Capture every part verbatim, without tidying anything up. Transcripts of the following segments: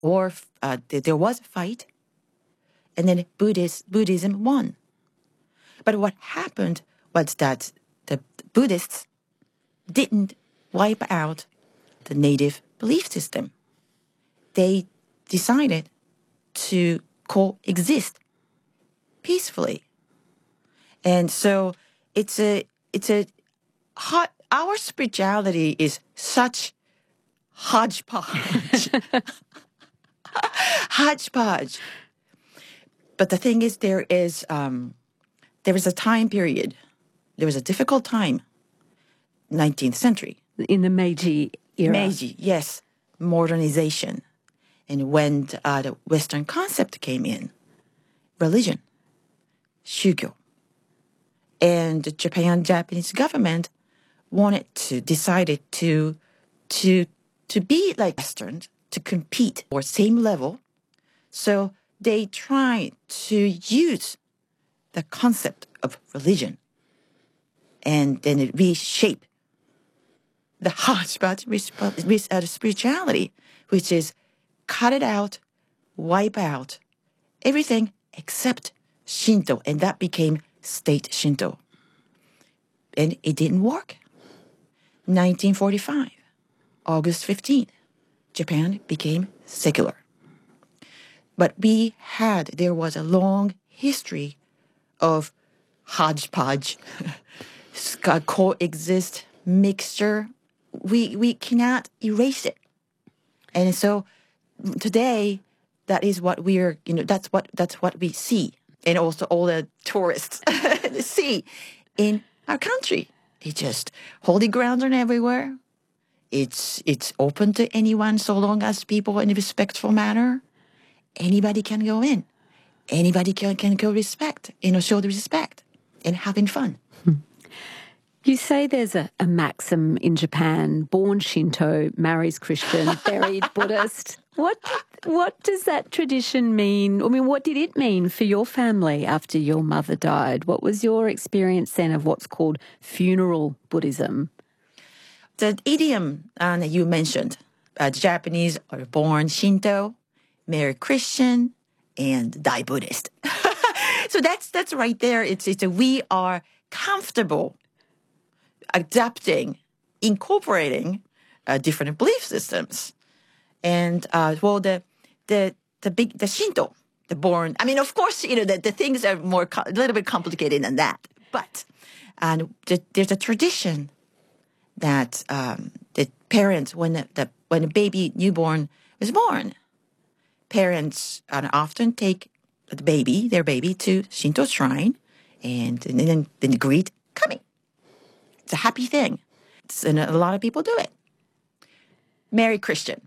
or uh, there was a fight, and then Buddhist, Buddhism won. But what happened was that the Buddhists didn't wipe out the native belief system. They decided to coexist peacefully. And so it's a, it's a, hot, our spirituality is such hodgepodge. hodgepodge. But the thing is, there is, um, there was a time period, there was a difficult time, nineteenth century. In the Meiji era. Meiji, yes, modernization. And when uh, the Western concept came in, religion, shugyo, and the Japan Japanese government wanted to decided to to to be like Western, to compete or same level. So they tried to use the concept of religion, and then it reshape the hodgepodge uh, spirituality, which is cut it out, wipe out everything except Shinto, and that became state Shinto. And it didn't work. nineteen forty-five, August fifteenth, Japan became secular. But we had, there was a long history of hodgepodge, coexist, mixture. We, we cannot erase it. And so today, that is what we're, you know, that's what, that's what we see. And also all the tourists see in our country. It's just holy grounds are everywhere. It's, it's open to anyone so long as people in a respectful manner. Anybody can go in. Anybody can, can go respect, you know, show the respect and having fun. You say there's a, a maxim in Japan, born Shinto, marries Christian, buried Buddhist. What what does that tradition mean? I mean, what did it mean for your family after your mother died? What was your experience then of what's called funeral Buddhism? The idiom uh, that you mentioned, uh, the Japanese are born Shinto, marry Christian, and die Buddhist. So that's that's right there. It's it's a, we are comfortable adapting, incorporating uh, different belief systems, and uh, well, the the the big the Shinto, the born. I mean, of course, you know the, the things are more a little bit complicated than that. But and the, there's a tradition that um, the parents, when the, the when a baby newborn is born, parents uh, often take the baby, their baby, to Shinto shrine, and, and then then greet coming. It's a happy thing. It's, and a lot of people do it. Marry Christian.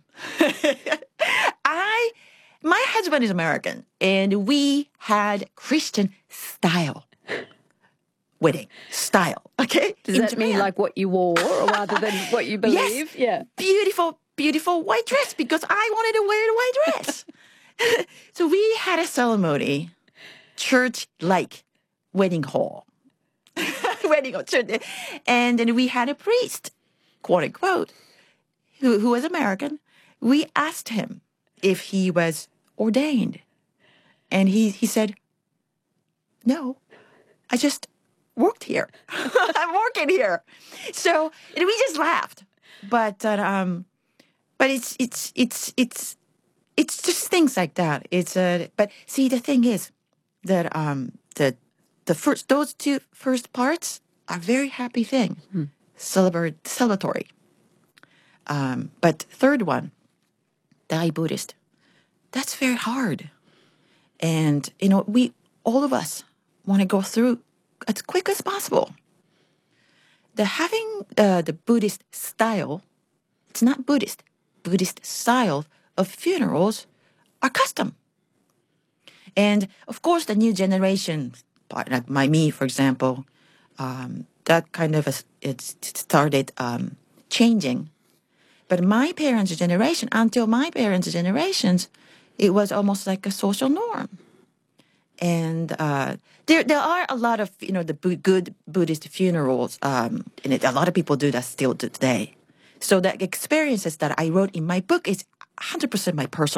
I, my husband is American, and we had Christian style wedding style. Okay, does that Japan. mean like what you wore, or rather than what you believe? Yes. Yeah, beautiful, beautiful white dress because I wanted to wear the white dress. So we had a ceremony, church-like wedding hall. wedding hall, church. And then we had a priest, quote-unquote, who, who was American. We asked him if he was ordained. And he, he said, no, I just worked here. I'm working here. So and we just laughed. But uh, um, but it's it's it's it's it's just things like that. It's uh, but see the thing is that um the the first those two first parts are very happy thing, hmm. Celebrate celebratory. Um, but third one, die Buddhist, that's very hard. And you know we all of us want to go through as quick as possible. The having uh, the Buddhist style, it's not Buddhist, Buddhist style of funerals are custom. And of course, the new generation, like my me, for example, um, that kind of a, it started um, changing. But my parents' generation, until my parents' generations, it was almost like a social norm. And uh, there, there are a lot of you know the good Buddhist funerals, um, and it, a lot of people do that still today. So the experiences that I wrote in my book is one hundred percent my personal.